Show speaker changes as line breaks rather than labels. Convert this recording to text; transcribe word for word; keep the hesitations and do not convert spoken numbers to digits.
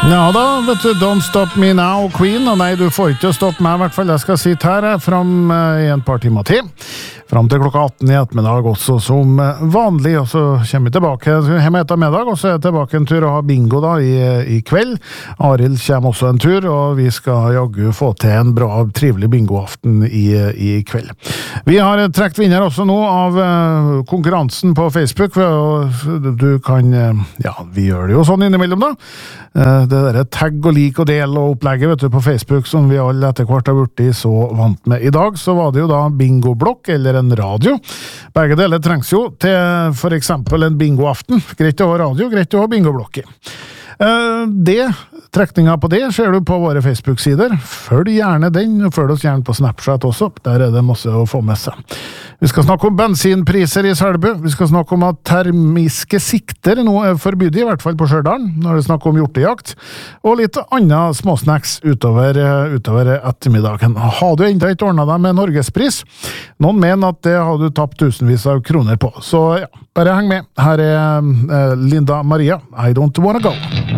Ja da, vet du, Don't Stop Me Now, Queen, og nei, du får ikke stoppe meg, i hvert fall jeg skal sitte her frem i en par timer til, frem til klokka atten i ettermiddag også som vanlig, og så kommer vi tilbake hjemme etter middag, og så er jeg tilbake en tur og ha bingo da i, i kveld. Arild kommer også en tur, og vi skal jaggu få til en bra, trivelig bingoaften i, i kveld. Vi har trekt vinner også nå av konkurransen på Facebook, og du kan, ja, vi gjør det jo sånn innimellom da, det der tagg og lik og del og opplegget vet du, på Facebook som vi alle etter hvert har vært i så vant med. I dag så var det jo da bingoblokk eller en radio. Begge deler trengs jo til for eksempel en bingoaften. Greit å ha radio, greit å ha bingoblokk i. Det, trekninga på det ser du på våre Facebook-sider. Følg gjerne den, og følg oss gjerne på Snapchat også. Der er det masse å få med seg. Vi skal snakke om bensinpriser i Selbu. Vi skal snakke om at termiske sikter nå er forbydd, i hvert fall på Stjørdal, når det snakker om hjortejakt, og litt andre småsnacks utover, utover ettermiddagen. Har du enda ikke ordnet deg med Norgespris? Noen mener at det har du tapt tusenvis av kroner på. Så ja, bare heng med. Her er Linda Maria, I Don't Wanna Go.